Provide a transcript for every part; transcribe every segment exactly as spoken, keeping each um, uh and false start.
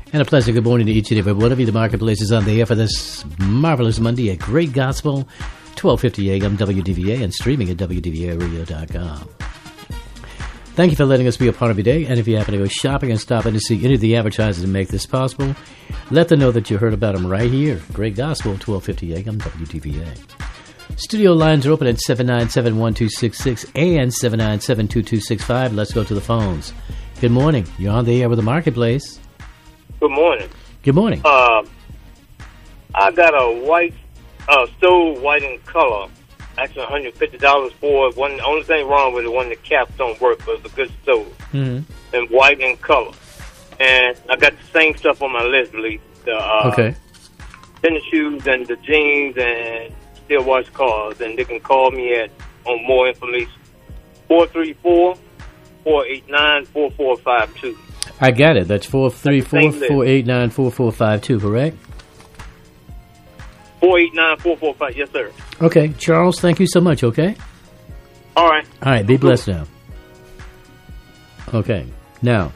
And a pleasant good morning to each and every one of you. The Marketplace is on the air for this marvelous Monday at Great Gospel, twelve fifty A M W D V A, and streaming at W D V A radio dot com. Thank you for letting us be a part of your day. And if you happen to go shopping and stop in to see any of the advertisers that make this possible, let them know that you heard about them right here. Great Gospel, twelve fifty A M W D V A. Studio lines are open at seven nine seven, one two six six and seven nine seven, two two six five. Let's go to the phones. Good morning. You're on the air with the Marketplace. Good morning. Good morning. Uh, I got a white uh, stove, white in color. Actually, one hundred fifty dollars for it. One, the only thing wrong with it, one the caps don't work, but it's a good stove. Mm-hmm. And white in color. And I got the same stuff on my list, Lee. The uh, okay. tennis shoes and the jeans and still wash cars. And they can call me at on more information. four three four, four eight nine, four four five two. I got it. That's four three four, four eight nine, four four five two, correct? four eight nine, four four five, yes, sir. Okay. Charles, thank you so much, okay? All right. All right, be blessed now. Okay. Now,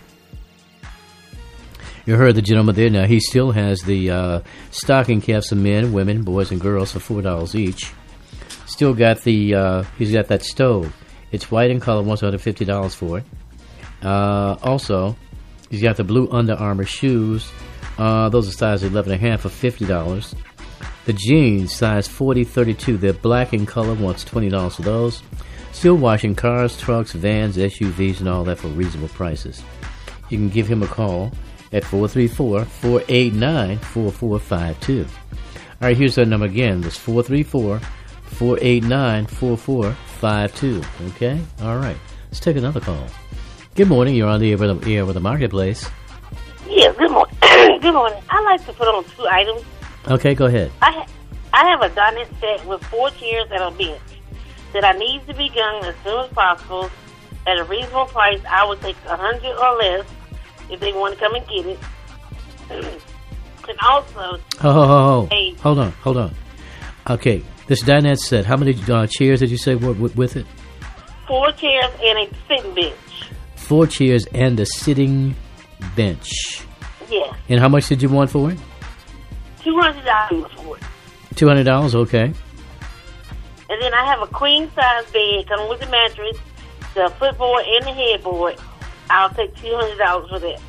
you heard the gentleman there. Now, he still has the uh, stocking caps for men, women, boys, and girls for four dollars each. Still got the, uh, he's got that stove. It's white in color, wants one hundred fifty dollars for it. Uh, also, he's got the blue Under Armour shoes. Uh, those are size eleven and a half for fifty dollars. The jeans, size forty thirty-two. They're black in color. Wants twenty dollars for those. Still washing cars, trucks, vans, S U Vs, and all that for reasonable prices. You can give him a call at four three four, four eight nine, four four five two. All right, here's that number again. That's four three four, four eight nine, four four five two. Okay? All right. Let's take another call. Good morning. You're on the air with the, air with the Marketplace. Yeah, good morning. Good morning. I like to put on two items. Okay, go ahead. I ha- I have a dinette set with four chairs and a bench that I need to be done as soon as possible at a reasonable price. I would take a hundred or less if they want to come and get it. And also, Oh, oh, oh, oh. Hey. Hold on, hold on. Okay, this dinette set, how many uh, chairs did you say were with, with it? four chairs and a sitting bench. Four chairs and a sitting bench. Yeah, And how much did you want for it? two hundred dollars for it. two hundred dollars, okay. And then I have a queen size bed coming with the mattress, the footboard, and the headboard. I'll take two hundred dollars for that.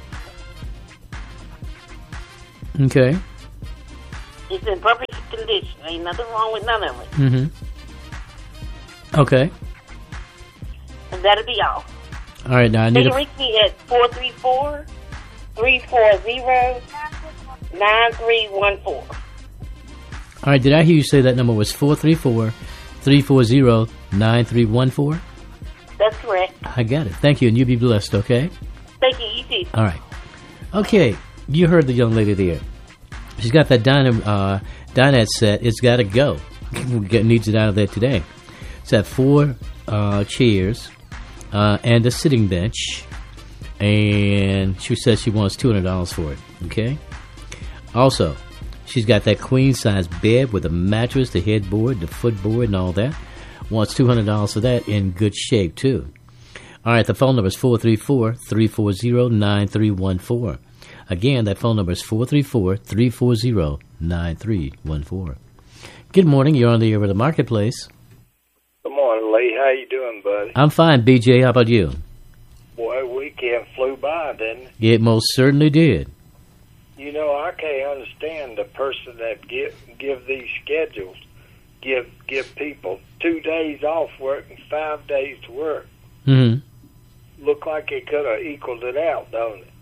Okay. It's in perfect condition. Ain't nothing wrong with none of it. Mm-hmm. Okay. And that'll be all. All right, now I They need can a... reach me at four three four, three four zero, nine three one four. All right, did I hear you say that number was four three four, three four zero, nine three one four? That's correct. I got it. Thank you, and you be blessed, okay? Thank you, you too. All right. Okay, you heard the young lady there. She's got that dynam- uh, dinette set. It's got to go. Get, needs it out of there today. It's got four uh, chairs uh, and a sitting bench. And she says she wants two hundred dollars for it. Okay? Also, she's got that queen-size bed with a mattress, the headboard, the footboard, and all that. Wants two hundred dollars for that in good shape, too. All right, the phone number is four three four, three four zero, nine three one four. Again, that phone number is four three four, three four zero, nine three one four. Good morning. You're on the air with the Marketplace. Good morning, Lee. How you doing, buddy? I'm fine, B J. How about you? Boy, weekend flew by, didn't it? It most certainly did. You know, I can't understand the person that give give these schedules, give give people two days off work and five days to work. Mm-hmm. Look like it could have equaled it out, don't it?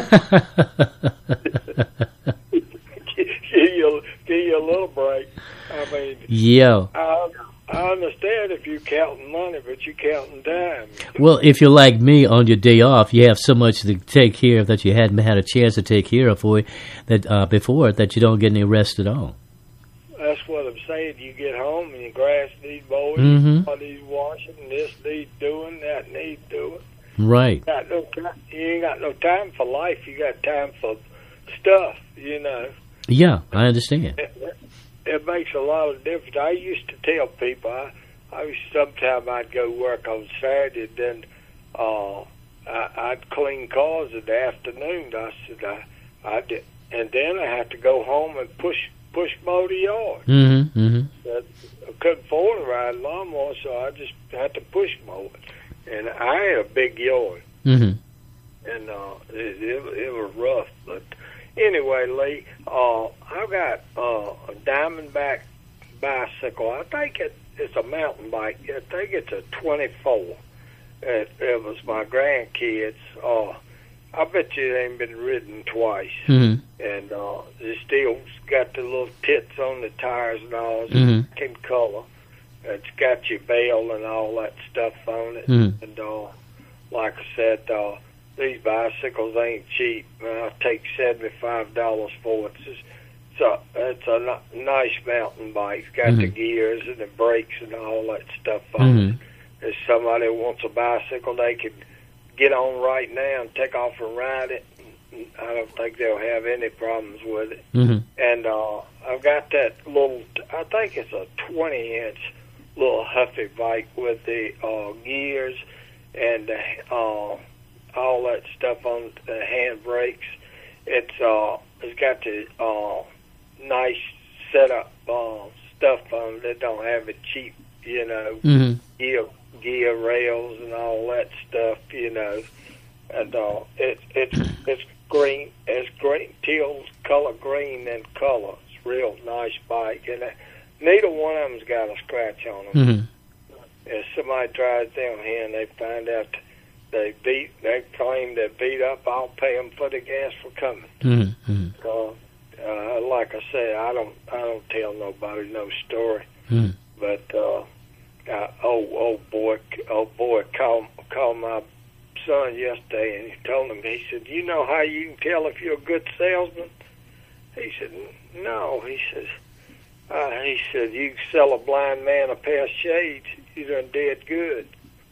give, you, give you a little break. I mean, yeah. I, I understand if you're counting money, but you're counting time. Well, if you're like me on your day off, you have so much to take care of that you hadn't had a chance to take care of for that uh, before that you don't get any rest at all. That's what I'm saying. You get home and your grass needs mowing, Mm-hmm. your needs washing, this needs doing, that needs doing. Right. Got no time. You ain't got no time for life. You got time for stuff, you know. Yeah, I understand. It, it makes a lot of difference. I used to tell people, I, I used sometime I'd go work on Saturday, then uh, I, I'd clean cars in the afternoon. I said, I, I did, and then I had to go home and push push mow the yard. Mm-hmm. Mm-hmm. I couldn't afford to ride a lawnmower, so I just had to push mow it. And I had a big yard, Mm-hmm. and uh, it, it it was rough. But anyway, Lee, uh, I got uh, a Diamondback bicycle. I think it, it's a mountain bike. I think it's a twenty-four. It, it was my grandkids. Uh, I bet you it ain't been ridden twice. Mm-hmm. And uh, it still got the little tits on the tires and all. It's Mm-hmm. in color. It's got your bell and all that stuff on it. Mm-hmm. And uh, like I said, uh, these bicycles ain't cheap. I take seventy-five dollars for it. It's, it's a, it's a n- nice mountain bike. It's got Mm-hmm. the gears and the brakes and all that stuff on Mm-hmm. it. If somebody wants a bicycle, they can get on right now and take off and ride it. I don't think they'll have any problems with it. Mm-hmm. And uh, I've got that little, I think it's a twenty-inch little Huffy bike with the uh, gears and uh, all that stuff on the hand brakes. It's uh, it's got the uh, nice setup uh, stuff on it. They don't have it cheap, you know, Mm-hmm. gear, gear rails and all that stuff, you know. And uh, it, it's it's green, it's green, teal color, green in color. It's a real nice bike, and uh, neither one of them's got a scratch on them. Mm-hmm. If somebody drives down here and they find out they beat, they claim they're beat up, I'll pay them for the gas for coming. Mm-hmm. So, uh, like I said, I don't, I don't tell nobody no story. Mm-hmm. But uh, uh, oh, oh boy, oh boy, called called my son yesterday, and he told him, he said, "You know how you can tell if you're a good salesman?" He said, "No." He says, uh, "He said you can sell a blind man a pair of shades. You done did good."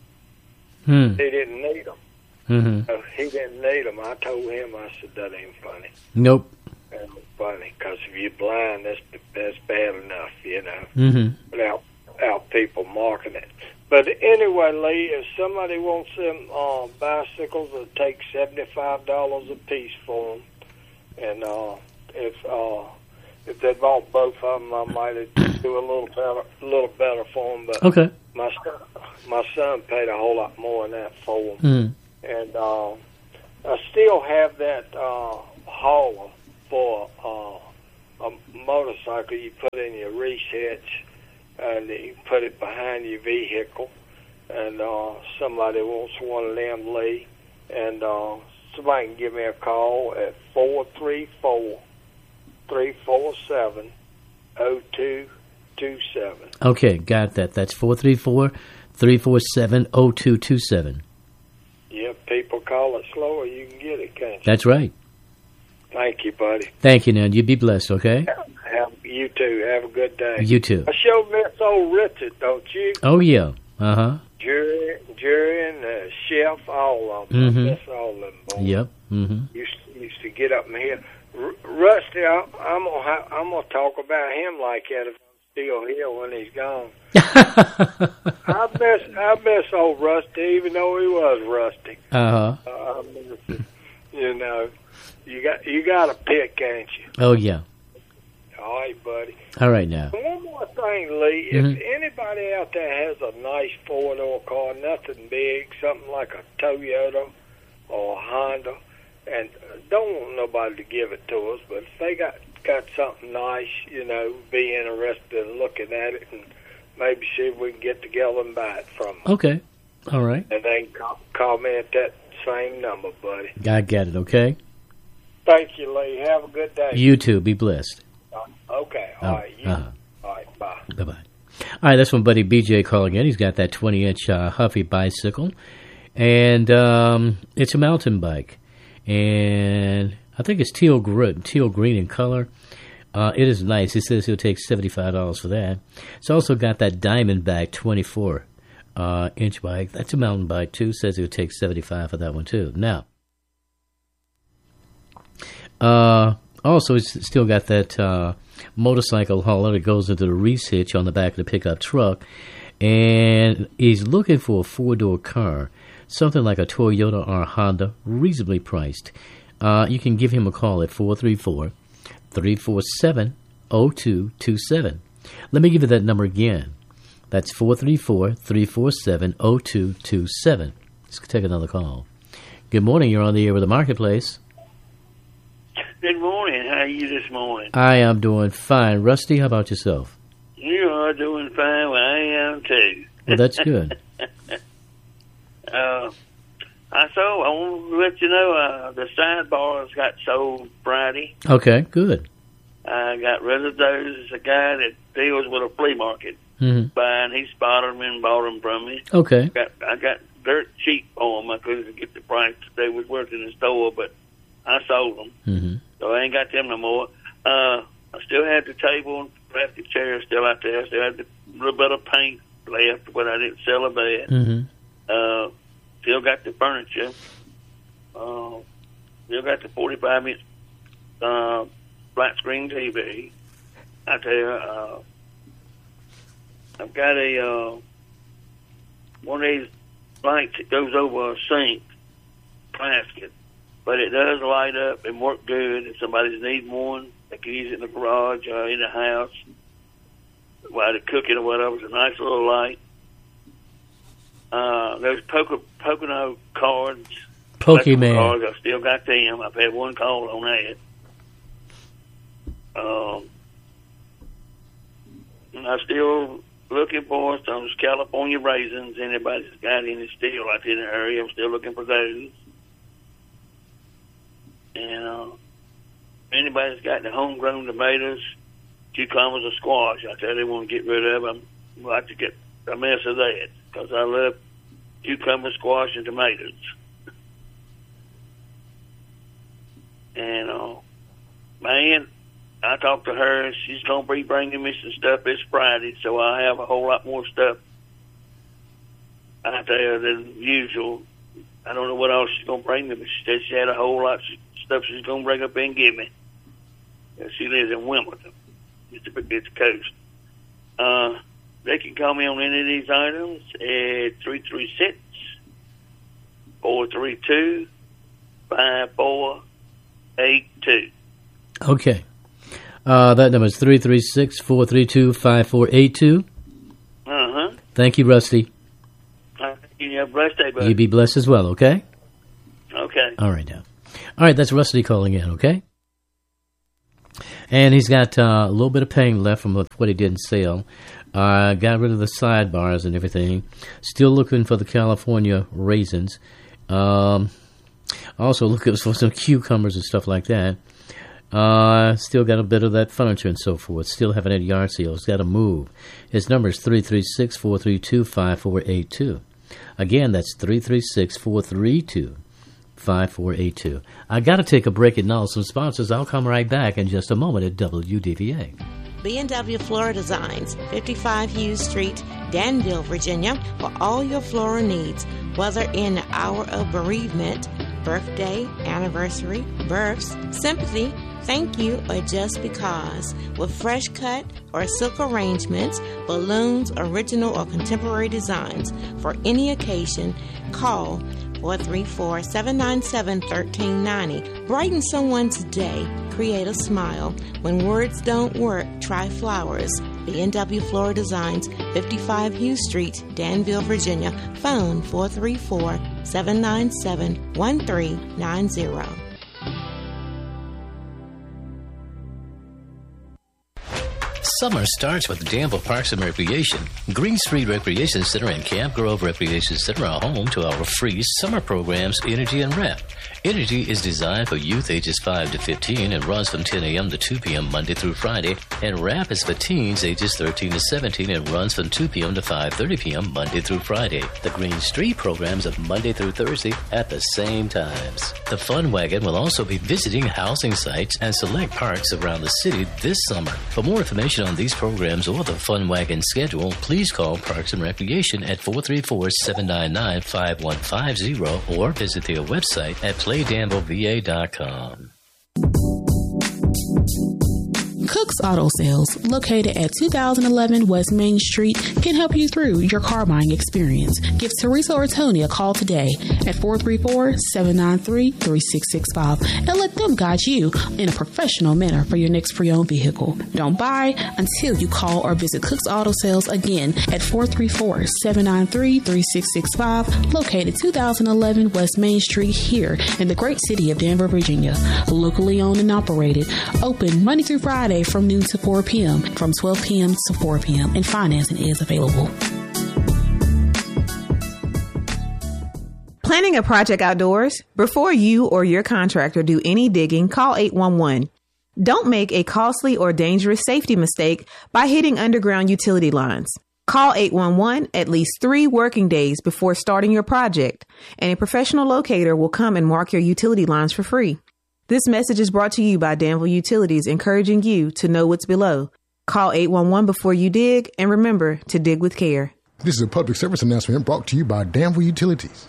Mm-hmm. He didn't need them. Mm-hmm. Uh, he didn't need them. I told him, I said, "That ain't funny." Nope. That ain't funny, because if you're blind, that's that's bad enough, you know. Mm-hmm. Without, without people marking it. But anyway, Lee, if somebody wants them uh, bicycles, it'll take seventy-five dollars a piece for them. And uh, if uh, if they bought both of them, I might do a little better, a little better for them. But Okay. my son, my son paid a whole lot more than that for them. Mm-hmm. And uh, I still have that uh, hauler for uh, a motorcycle you put in your reach hitch, and you put it behind your vehicle. And uh, somebody wants one of them, Lee, and uh, somebody can give me a call at four three four, three four seven, zero two two seven. Okay, got that. That's four three four, three four seven, zero two two seven. Yeah, people call it slower, you can get it, can't you? That's right. Thank you, buddy. Thank you, now. You be blessed, okay? Have, you too. Have a good day. You too. I sure miss old Richard, don't you? Oh, yeah. Uh-huh. Jerry, Jerry and the chef, all of them. Mm-hmm. I miss all of them. Boys. Yep. Mm-hmm. Used, used to get up in here. R- Rusty, I, I'm gonna ha- I'm gonna talk about him like that if I'm still here when he's gone. I miss I miss old Rusty, even though he was rusty. Uh-huh. Uh, I miss him. You know, you got you got to pick, ain't you? Oh, yeah. All right, buddy. All right, now. One more thing, Lee. Mm-hmm. If anybody out there has a nice four-door car, nothing big, something like a Toyota or a Honda, and don't want nobody to give it to us, but if they got, got something nice, you know, be interested in looking at it and maybe see if we can get together and buy it from them. Okay. All right. And they can call, call me at that same number, buddy. I get it, okay? Thank you, Lee. Have a good day. You too. Be blessed. Okay. All Oh, right. You, uh-huh. all right. Bye. Bye-bye. All right, that's my buddy B J calling in. He's got that twenty-inch uh, Huffy bicycle, and um, it's a mountain bike. And I think it's teal, gr- teal green in color. Uh, it is nice. He says he'll take seventy-five dollars for that. It's also got that Diamondback twenty-four uh, inch bike. That's a mountain bike, too. Says he'll take seventy-five dollars for that one, too. Now, uh, also, it's still got that uh, motorcycle hauler that goes into the Reese hitch on the back of the pickup truck. And he's looking for a four-door car, something like a Toyota or a Honda, reasonably priced. uh, you can give him a call at four three four, three four seven, zero two two seven. Let me give you that number again. That's four three four, three four seven, zero two two seven. Let's take another call. Good morning. You're on the air with the Marketplace. Good morning. How are you this morning? I am doing fine. Rusty, how about yourself? You are doing fine. Well, I am too. Well, that's good. uh, I saw. I want to let you know uh, the sidebars got sold Friday. Okay, good. I got rid of those. It's a guy that deals with a flea market. Mm-hmm. Buying, he spotted them and bought them from me. Okay. Got, I got dirt cheap on them. I couldn't get the price they was worth in the store, but I sold them. Mm-hmm. So I ain't got them no more. Uh, I still had the table and plastic chairs still out there. I still had a little bit of paint left, but I didn't sell a bed. Mm-hmm. Uh, still got the furniture. Uh, still got the forty-five inch uh, flat screen T V. I tell you, uh, I've got a uh, one of these lights that goes over a sink, plastic, but it does light up and work good. If somebody's needing one, they can use it in the garage or in the house while they're cooking or whatever. It's a nice little light. Uh, those Poco, Pocono cards, Pokemon. cards, I still got them. I've had one call on that. Um, I'm still looking for some California raisins. Anybody's got any still out in the area, I'm still looking for those. And uh, anybody's got the homegrown tomatoes, cucumbers, or squash, I tell you, they want to get rid of them. I'd like to get a mess of that because I love cucumber, squash, and tomatoes. And, uh, man, I talked to her. She's going to be bringing me some stuff this Friday, so I have a whole lot more stuff out there than usual. I don't know what else she's going to bring me, but she said she had a whole lot of stuff she's going to bring up and give me. She lives in Wilmington. It's a bit the coast. Uh, they can call me on any of these items at three three six, four three two, five four eight two. Okay. Uh, that number is three three six, four three two, five four eight two. Uh-huh. Thank you, Rusty. Uh, you have a blessed day, buddy. You be blessed as well, okay? Okay. All right, now. All right, that's Rusty calling in, okay? And he's got uh, a little bit of pain left from what he didn't sell. Uh, got rid of the sidebars and everything. Still looking for the California raisins. Um, also looking for some cucumbers and stuff like that. Uh, still got a bit of that furniture and so forth. Still haven't had yard sales. Got to move. His number is three three six, four three two, five four eight two. Again, that's three three six, four three two, five four eight two. I got to take a break and now some sponsors. I'll come right back in just a moment at W D V A. B and W Floral Designs, fifty-five Hughes Street, Danville, Virginia, for all your floral needs, whether in the hour of bereavement, birthday, anniversary, births, sympathy, thank you, or just because. With fresh cut or silk arrangements, balloons, original or contemporary designs for any occasion, call four three four, seven nine seven, one three nine zero. Brighten someone's day. Create a smile. When words don't work, try flowers. B and W Floral Designs, fifty-five Hughes Street, Danville, Virginia. Phone four three four, seven nine seven, one three nine zero. Summer starts with Danville Parks and Recreation. Green Street Recreation Center and Camp Grove Recreation Center are home to our free summer programs, Energy and Rap. Energy is designed for youth ages five to fifteen and runs from ten a.m. to two p.m. Monday through Friday. And Rap is for teens ages thirteen to seventeen and runs from two p.m. to five thirty p.m. Monday through Friday. The Green Street programs are Monday through Thursday at the same times. The Fun Wagon will also be visiting housing sites and select parks around the city this summer. For more information on these programs or the Fun Wagon schedule, please call Parks and Recreation at four three four, seven nine nine, five one five zero or visit their website at play danville v a dot com. Cook's Auto Sales, located at two thousand eleven West Main Street, can help you through your car buying experience. Give Teresa or Tony a call today at four three four, seven nine three, three six six five and let them guide you in a professional manner for your next pre-owned vehicle. Don't buy until you call or visit Cook's Auto Sales again at four three four, seven nine three, three six six five, located two thousand eleven West Main Street here in the great city of Danville, Virginia. Locally owned and operated, open Monday through Friday from noon to four p.m., from twelve p.m. to four p.m., and financing is available. Planning a project outdoors? Before you or your contractor do any digging, call eight one one. Don't make a costly or dangerous safety mistake by hitting underground utility lines. Call eight one one at least three working days before starting your project, and a professional locator will come and mark your utility lines for free. This message is brought to you by Danville Utilities, encouraging you to know what's below. Call eight one one before you dig, and remember to dig with care. This is a public service announcement brought to you by Danville Utilities.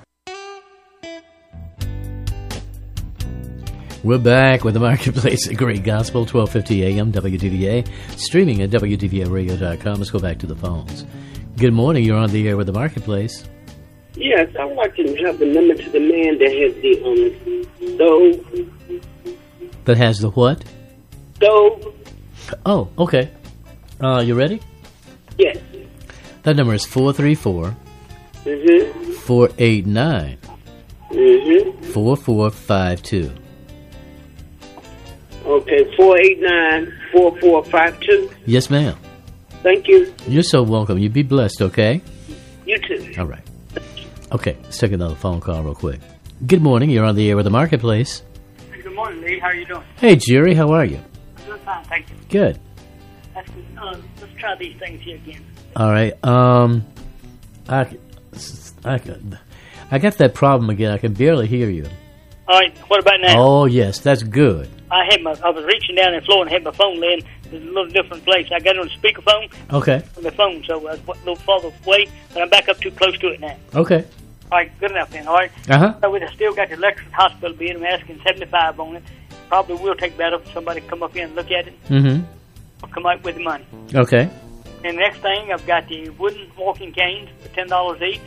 We're back with the Marketplace of Great Gospel, twelve fifty a.m. W D V A, streaming at W D V A radio dot com. Let's go back to the phones. Good morning. You're on the air with the Marketplace. Yes, I would like to have the number to the man that has the um stove. That has the what? Stove. Oh, okay. Uh, you ready? Yes. That number is four three four, Mm-hmm. four eight nine, Mm-hmm. four four five two. Okay, four eight nine, four four five two. Yes, ma'am. Thank you. You're so welcome. You be blessed, okay? You too. All right. Okay, let's take another phone call real quick. Good morning. You're on the air with the Marketplace. Good morning, Lee. How are you doing? Hey, Jerry. How are you? I'm doing fine, thank you. Good. That's good. Uh, let's try these things here again. All right. Um, I, I, I got that problem again. I can barely hear you. All right. What about now? Oh, yes. That's good. I had my. I was reaching down the floor and had my phone laying in a little different place. I got it on the speakerphone. Okay. On the phone, so I was a little farther away, but I'm back up too close to it now. Okay. All right. Good enough then. All right. Uh-huh. So we still got the Lexus Hospital bid. I'm asking seventy-five on it. Probably will take that up. Somebody come up here and look at it. Mm-hmm. I'll come out with the money. Okay. And the next thing, I've got the wooden walking canes for ten dollars each.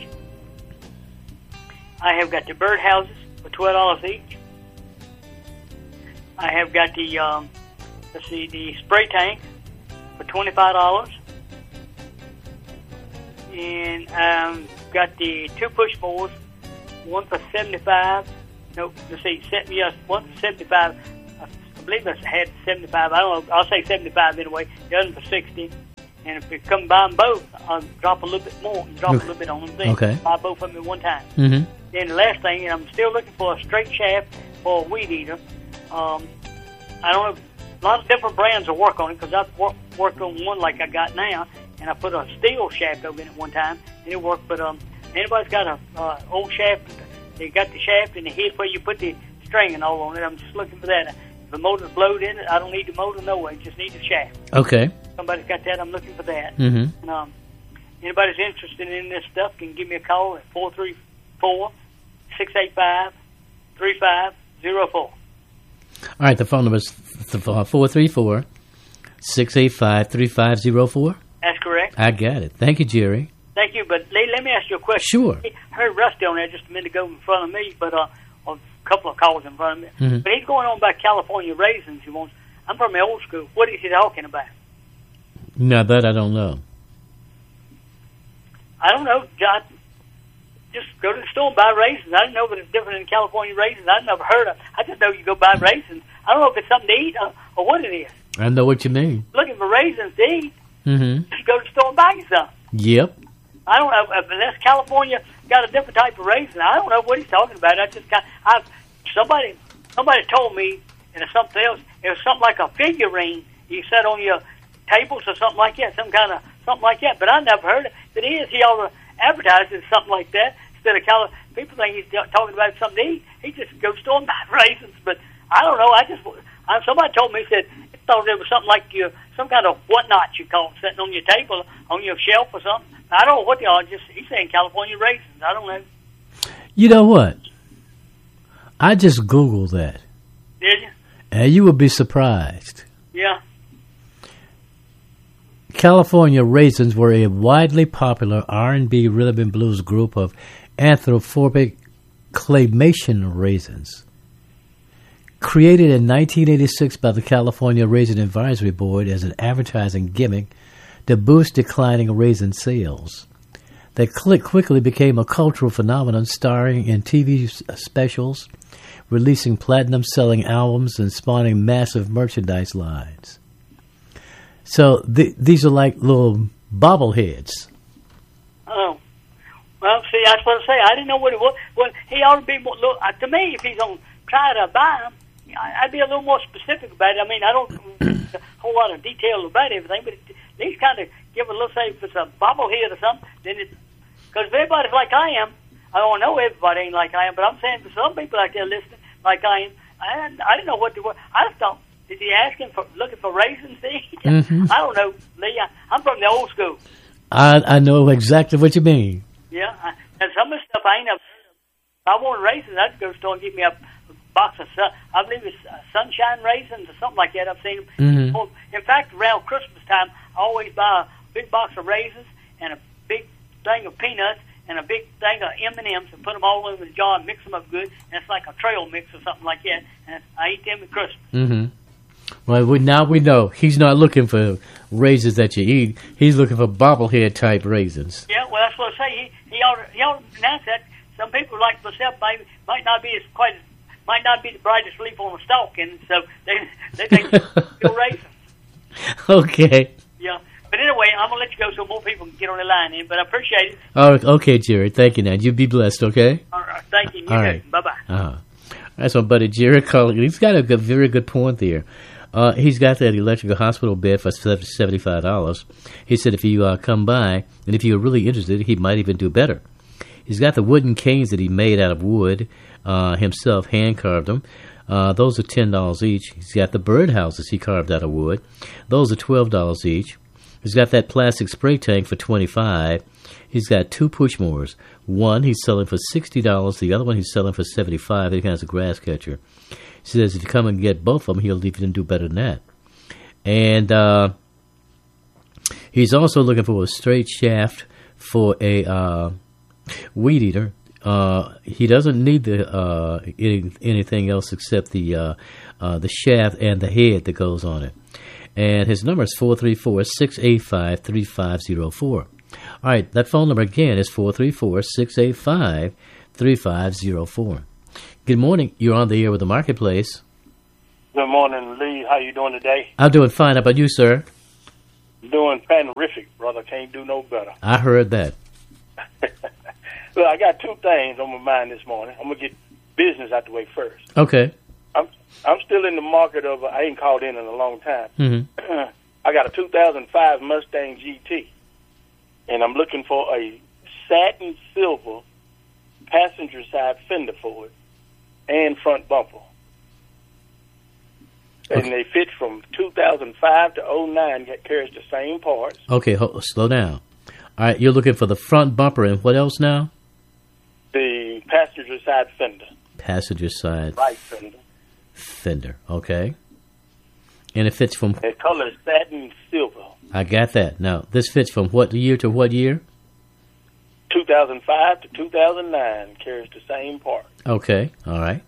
I have got the bird houses for twelve dollars each. I have got the, um, let's see, the spray tank for twenty-five dollars. And um, got the two push boards, one for seventy-five. No, let's see, yes, one for seventy-five. I believe I had seventy-five. I don't know. I'll say seventy-five anyway. The other for sixty. And if we come buy them both, I'll drop a little bit more and drop Okay. a little bit on them. Things. Okay. Buy both of them at one time. Mm-hmm. Then the last thing, I'm still looking for a straight shaft for a weed eater. Um, I don't know. A lot of different brands will work on it because I've wor- worked on one like I got now, and I put a steel shaft over in it one time, and it worked. But um, anybody's got a uh, old shaft, they got the shaft and the head where you put the string and all on it. I'm just looking for that. If the motor's blowed in it, I don't need the motor no way. Just need the shaft. Okay. Somebody's got that. I'm looking for that. Mm-hmm. And, um, anybody's interested in this stuff can give me a call at four three four, six eight five, three five zero four. All right, the phone number is four three four, six eight five, three five zero four. That's correct. I got it. Thank you, Jerry. Thank you, but let, let me ask you a question. Sure. I heard Rusty on there just a minute ago in front of me, but uh, a couple of calls in front of me. Mm-hmm. But he's going on about California raisins. He wants. I'm from the old school. What is he talking about? No, that I don't know. I don't know. John, just go to the store and buy raisins. I didn't know that it's different in California raisins. I've never heard of. I just know you go buy raisins. I don't know if it's something to eat or, or what it is. I know what you mean. Looking for raisins to eat. Mm-hmm. Just go to the store and buy you some. Yep. I don't know unless California got a different type of raisin. I don't know what he's talking about. I just got. I've somebody somebody told me, and it's something else. It was something like a figurine you set on your tables or something like that. Some kind of something like that. But I never heard it. If it is, he ought to advertise it something like that instead of Cali- people think he's talking about something to eat. He just goes to store and buy raisins. But I don't know. I just I, somebody told me said he thought it was something like your some kind of whatnot you call it, sitting on your table on your shelf or something. I don't know what they are. Just he's saying California raisins. I don't know. You know what? I just Googled that. Did you? And you would be surprised. Yeah. California Raisins were a widely popular R and B rhythm and blues group of anthropomorphic claymation raisins. Created in nineteen eighty-six by the California Raisin Advisory Board as an advertising gimmick to boost declining raisin sales, they quickly became a cultural phenomenon, starring in T V specials, releasing platinum-selling albums, and spawning massive merchandise lines. So th- these are like little bobbleheads. Oh, well, see, that's what I say. I didn't know what it was. Well, he ought to be more. Look, uh, to me, if he's gonna try to buy them, I- I'd be a little more specific about it. I mean, I don't a whole lot of detail about everything, but at least kind of give a little. Say if it's a bobblehead or something, then it's because if everybody's like I am, I don't know everybody ain't like I am, but I'm saying for some people out there listening, like I am, I, I didn't know what they were. I just thought. Is he asking for, looking for raisins? Mm-hmm. I don't know, Lee. I, I'm from the old school. I I know exactly what you mean. Yeah, I, and some of the stuff I ain't never. If I want raisins, I'd go to the store and get me a box of sun. I believe it's uh, sunshine raisins or something like that. I've seen them. Mm-hmm. Oh, in fact, around Christmas time, I always buy a big box of raisins and a big thing of peanuts and a big thing of M and M's and put them all in the jar and mix them up good. And it's like a trail mix or something like that. And I eat them at Christmas. Mm-hmm. Well, we, now we know he's not looking for raisins that you eat. He's looking for bobblehead type raisins. Yeah, well, that's what I say. He, he ought to, he ought to announce that. Some people like myself maybe might not be as quite as, might not be the brightest leaf on the stalk, and so they they think still raisins. Okay. Yeah, but anyway, I'm gonna let you go so more people can get on the line in. But I appreciate it. Oh, okay, Jerry. Thank you. Now you be blessed. Okay. All right, thank you. You All right. Bye bye. Uh-huh. That's my buddy Jerry calling. He's got a good, very good point there. Uh, he's got that electrical hospital bed for seventy-five dollars. He said if you uh, come by, and if you're really interested, he might even do better. He's got the wooden canes that he made out of wood uh, himself, hand-carved them. Uh, those are ten dollars each. He's got the birdhouses he carved out of wood. Those are twelve dollars each. He's got that plastic spray tank for twenty-five dollars. He's got two push mowers. One he's selling for sixty dollars. The other one he's selling for seventy-five dollars. He has a grass catcher. He says if you come and get both of them, he'll even do better than that. And uh, he's also looking for a straight shaft for a uh, weed eater. Uh, he doesn't need the uh, any, anything else except the uh, uh, the shaft and the head that goes on it. And his number is four three four, six eight five, three five zero four. All right, that phone number again is four three four, six eight five, three five zero four. Good morning. You're on the air with the Marketplace. Good morning, Lee. How you doing today? I'm doing fine. How about you, sir? Doing fantastic, brother. Can't do no better. I heard that. Look, I got two things on my mind this morning. I'm gonna get business out the way first. Okay. I'm I'm still in the market of. I ain't called in in a long time. Mm-hmm. I got a two thousand five Mustang G T, and I'm looking for a satin silver passenger side fender for it and front bumper. Okay. And they fit from two thousand five to oh nine. That carries the same parts. Okay, ho- slow down. All right, you're looking for the front bumper and what else now? The passenger side fender. Passenger side right fender. Fender, okay. And it fits from... The color is satin silver. I got that. Now, this fits from what year to what year? two thousand five to two thousand nine. Carries the same part. Okay, all right.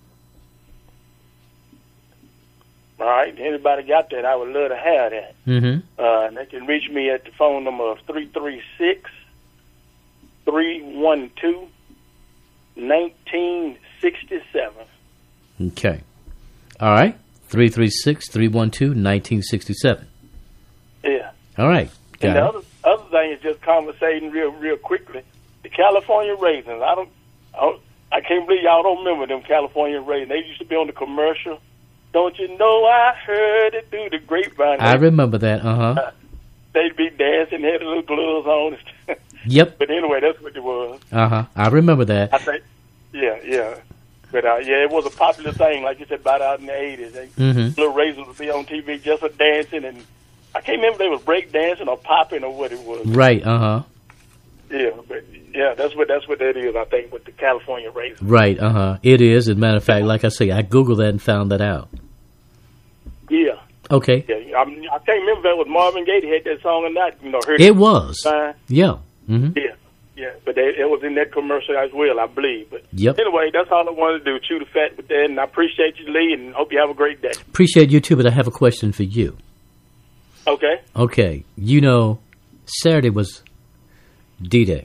All right, anybody got that, I would love to have that. Mm-hmm. Uh, and they can reach me at the phone number of three three six, three one two, one nine six seven. Okay. All right. three three six, three one two, one nine six seven. Yeah. All right. Got and the it. other, other thing is just conversating real real quickly. The California raisins, I don't, I don't, I can't believe y'all don't remember them California raisins. They used to be on the commercial. Don't you know I heard it through the grapevine? I remember that, uh-huh. Uh, they'd be dancing, had little gloves on. Yep. But anyway, that's what it was. Uh-huh. I remember that. I think, yeah, yeah. But, uh, yeah, it was a popular thing, like you said, about out in the eighties. They, mm-hmm. Little raisins would be on T V just for dancing, and I can't remember if they was break dancing or popping or what it was. Right, uh-huh. Yeah, but, yeah, that's what that's what that is, I think, with the California raisins. Right, uh-huh. It is. As a matter of fact, like I say, I Googled that and found that out. Yeah. Okay. Yeah, I, I can't remember if that was Marvin Gaye that had that song or not. You know, heard it was. Fine. Yeah. Mm-hmm. Yeah. Yeah, but they, it was in that commercial as well, I believe. But yep. Anyway, that's all I wanted to do, chew the fat with that. And I appreciate you, Lee, and hope you have a great day. Appreciate you, too, but I have a question for you. Okay. Okay. You know, Saturday was D-Day.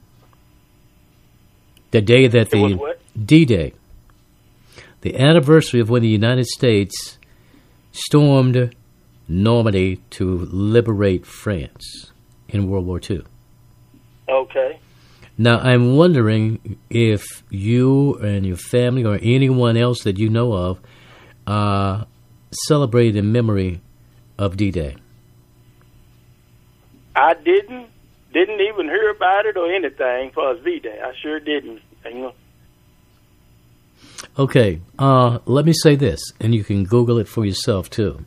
The day that the... It was what? D-Day. The anniversary of when the United States stormed Normandy to liberate France in World War Two. Okay. Now, I'm wondering if you and your family or anyone else that you know of uh, celebrated in memory of D-Day. I didn't. Didn't even hear about it or anything for D-Day. I sure didn't. You know. Okay. Uh, let me say this, and you can Google it for yourself, too.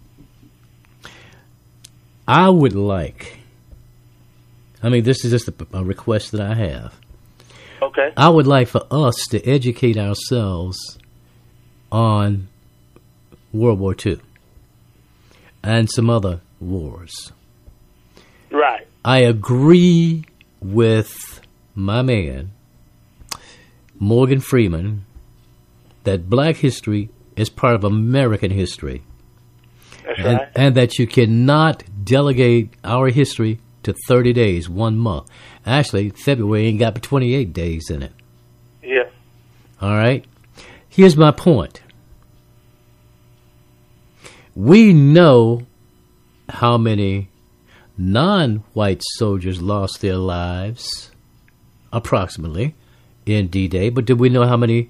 I would like... I mean, this is just a, a request that I have. Okay. I would like for us to educate ourselves on World War Two and some other wars. Right. I agree with my man, Morgan Freeman, that black history is part of American history. That's and, right. And that you cannot delegate our history to thirty days, one month. Actually, February ain't got but twenty-eight days in it. Yeah. All right? Here's my point. We know how many non-white soldiers lost their lives, approximately, in D-Day, but do we know how many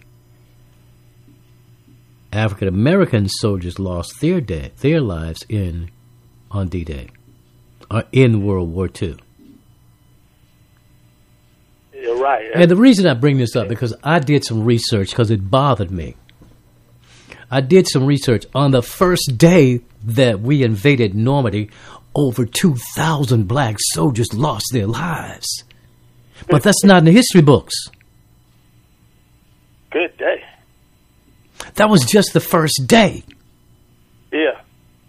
African-American soldiers lost their day, their lives in on D-Day? Are in World War Two. You're right. And the reason I bring this up because I did some research because it bothered me. I did some research on the first day that we invaded Normandy. Over two thousand black soldiers lost their lives, but that's not in the history books. Good day. That was just the first day. Yeah.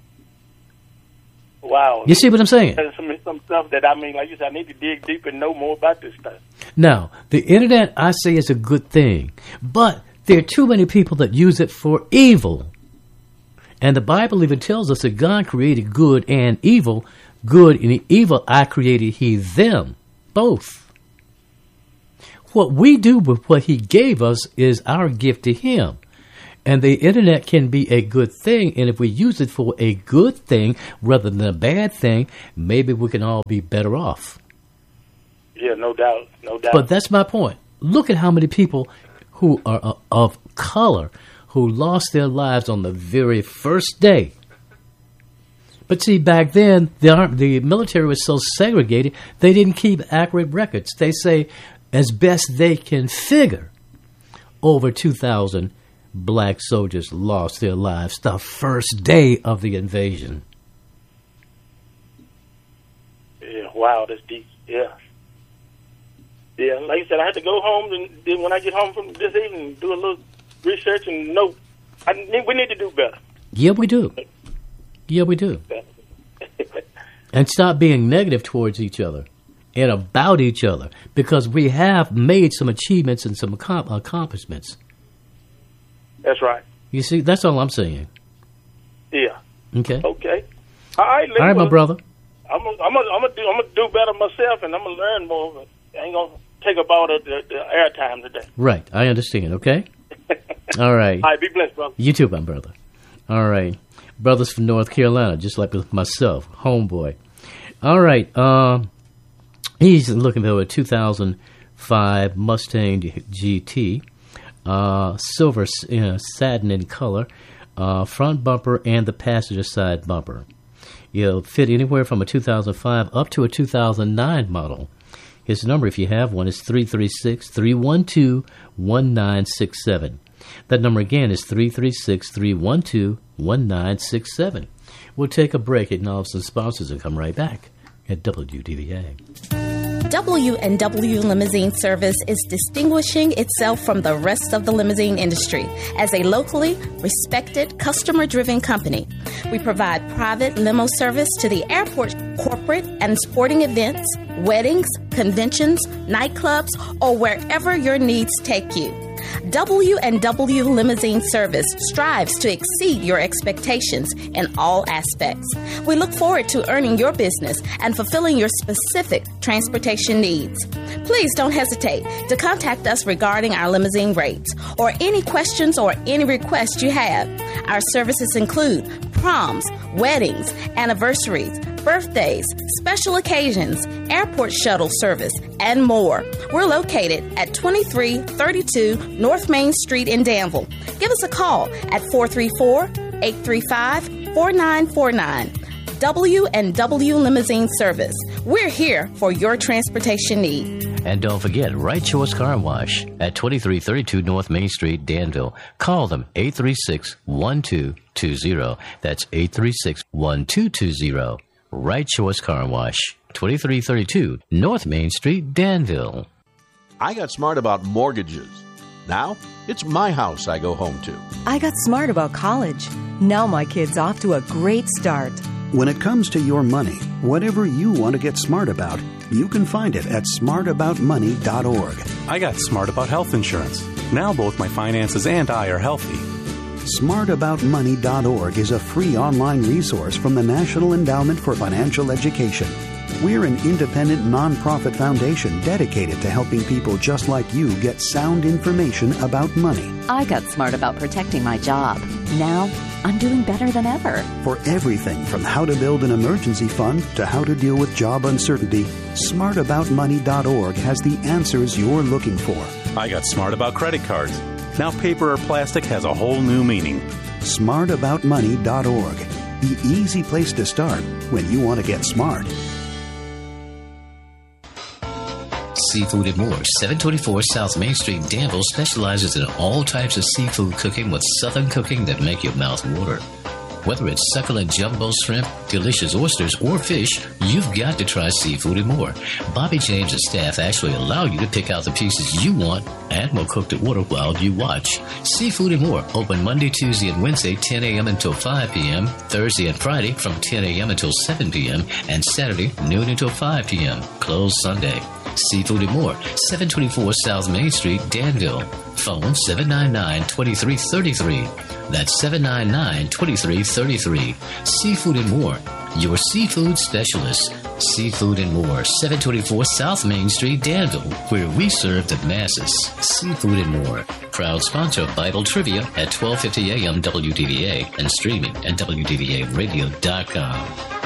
Wow. You see what I'm saying? There's some, some stuff that, I mean, like you said, I need to dig deep and know more about this stuff. Now, the internet, I say, is a good thing, but there are too many people that use it for evil. And the Bible even tells us that God created good and evil. Good and evil, I created he them, both. What we do with what he gave us is our gift to him. And the internet can be a good thing, and if we use it for a good thing rather than a bad thing, maybe we can all be better off. Yeah, no doubt, no doubt. But that's my point. Look at how many people who are uh, of color who lost their lives on the very first day. But see, back then, the, arm, the military was so segregated, they didn't keep accurate records. They say, as best they can figure, over two thousand black soldiers lost their lives the first day of the invasion. Yeah, wow, that's deep. Yeah. Yeah, like I said, I had to go home, and then when I get home from this evening, do a little research and know. I need, we need to do better. Yeah, we do. Yeah, we do. And stop being negative towards each other and about each other, because we have made some achievements and some accomplishments. That's right. You see, that's all I'm saying. Yeah. Okay. Okay. All right, all right, my brother. I'm gonna I'm gonna I'm gonna do I'm gonna do better myself, and I'm gonna learn more. But I ain't gonna take up all the, the, the airtime today. Right. I understand. Okay. All right. All right. Be blessed, brother. You too, my brother. All right. Brothers from North Carolina, just like with myself, homeboy. All right. Um, he's looking for a two thousand five Mustang G T. Uh, silver uh, satin in color, uh, front bumper and the passenger side bumper. It'll fit anywhere from a two thousand five up to a two thousand nine model. His number, if you have one, is three three six, three one two, one nine six seven. That number again is three three six, three one two, one nine six seven. We'll take a break, acknowledge some sponsors, and come right back at W D V A. W and W Limousine Service is distinguishing itself from the rest of the limousine industry as a locally respected, customer-driven company. We provide private limo service to the airport, corporate and sporting events, weddings, conventions, nightclubs, or wherever your needs take you. W and W Limousine Service strives to exceed your expectations in all aspects. We look forward to earning your business and fulfilling your specific transportation needs. Please don't hesitate to contact us regarding our limousine rates or any questions or any requests you have. Our services include proms, weddings, anniversaries, birthdays, special occasions, airport shuttle service, and more. We're located at twenty-three thirty-two North Main Street in Danville. Give us a call at four three four, eight three five, four nine four nine. W and W Limousine Service. We're here for your transportation need. And don't forget, Right Choice Car Wash at twenty-three thirty-two North Main Street, Danville. Call them eight three six, one two two zero. That's eight three six, one two two zero. Right Choice Car Wash, twenty-three thirty-two North Main Street, Danville. I got smart about mortgages. Now, it's my house I go home to. I got smart about college. Now my kid's off to a great start. When it comes to your money, whatever you want to get smart about, you can find it at smart about money dot org. I got smart about health insurance. Now both my finances and I are healthy. smart about money dot org is a free online resource from the National Endowment for Financial Education. We're an independent nonprofit foundation dedicated to helping people just like you get sound information about money. I got smart about protecting my job. Now, I'm doing better than ever. For everything from how to build an emergency fund to how to deal with job uncertainty, smart about money dot org has the answers you're looking for. I got smart about credit cards. Now paper or plastic has a whole new meaning. smart about money dot org. The easy place to start when you want to get smart. Seafood and More, seven twenty-four South Main Street, Danville specializes in all types of seafood cooking with southern cooking that make your mouth water. Whether it's succulent jumbo shrimp, delicious oysters, or fish, you've got to try Seafood and More. Bobby James and staff actually allow you to pick out the pieces you want and will cook the order while you watch. Seafood and More, open Monday, Tuesday, and Wednesday, ten a.m. until five p.m., Thursday and Friday from ten a.m. until seven p.m., and Saturday, noon until five p.m., closed Sunday. Seafood and More, seven twenty-four South Main Street, Danville. Phone seven nine nine, two three three three. That's seven nine nine, two three three three. Seafood and More, your seafood specialist. Seafood and More, seven twenty-four South Main Street, Danville, where we serve the masses. Seafood and More, proud sponsor of Bible Trivia at twelve fifty a.m. W D V A and streaming at W D V A radio dot com.